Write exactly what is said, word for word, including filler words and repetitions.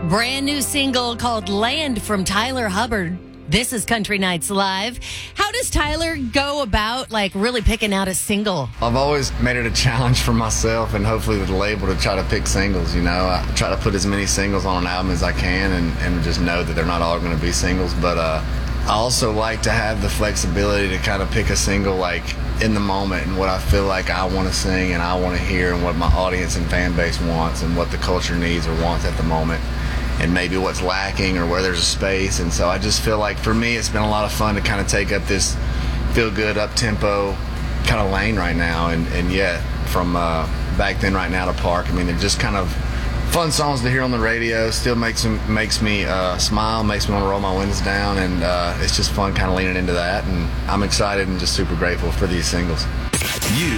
brand new single called Land from Tyler Hubbard. This is Country Nights Live. How does Tyler go about, like, really picking out a single? I've always made it a challenge for myself and hopefully with the label to try to pick singles, you know. I try to put as many singles on an album as I can and, and just know that they're not all going to be singles. But uh, I also like to have the flexibility to kind of pick a single, like, in the moment and what I feel like I want to sing and I want to hear and what my audience and fan base wants and what the culture needs or wants at the moment. And maybe what's lacking or where there's a space. And so I just feel like for me it's been a lot of fun to kind of take up this feel good up tempo kind of lane right now. And, and yeah, from uh, back then right now to Park, I mean, they're just kind of fun songs to hear on the radio. Still makes them, makes me uh, smile, makes me want to roll my windows down, and uh, it's just fun kind of leaning into that. And I'm excited and just super grateful for these singles. You